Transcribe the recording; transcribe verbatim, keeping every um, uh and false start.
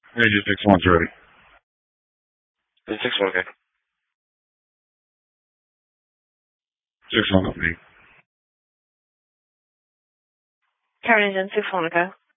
Major six one's ready. Six one, okay. Six one, okay. Carolyn, six one, okay.